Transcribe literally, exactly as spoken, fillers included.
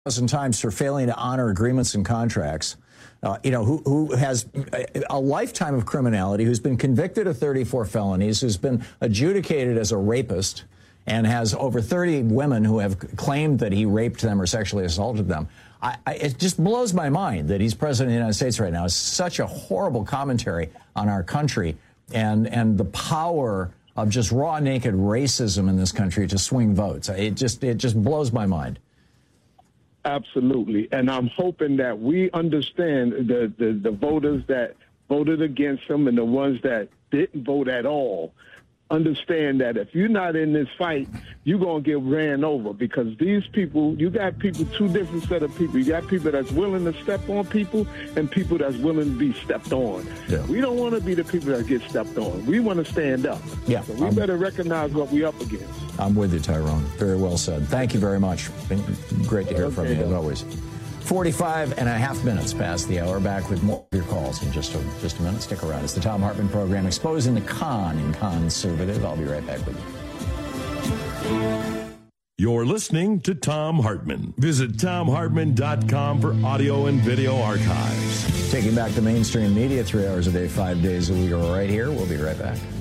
thousand times for failing to honor agreements and contracts, uh, you know, who, who has a, a lifetime of criminality, who's been convicted of thirty-four felonies, who's been adjudicated as a rapist, and has over thirty women who have claimed that he raped them or sexually assaulted them. I, I, it just blows my mind that he's president of the United States right now. It's such a horrible commentary on our country and, and the power of just raw, naked racism in this country to swing votes. It just, it just blows my mind. Absolutely. And I'm hoping that we understand the, the, the voters that voted against him and the ones that didn't vote at all. Understand that if you're not in this fight, you're going to get ran over, because these people, you got people, two different set of people. You got people that's willing to step on people and people that's willing to be stepped on. Yeah. We don't want to be the people that get stepped on. We want to stand up. Yeah, so we um, better recognize what we're up against. I'm with you, Tyrone. Very well said. Thank you very much. Been great to hear okay, from you, as always. forty-five and a half minutes past the hour. Back with more of your calls in just a, just a minute. Stick around. It's the Thom Hartmann program, exposing the con in conservative. I'll be right back with you. You're listening to Thom Hartmann. Visit Thom Hartmann dot com for audio and video archives. Taking back the mainstream media three hours a day, five days a week, right here. We'll be right back.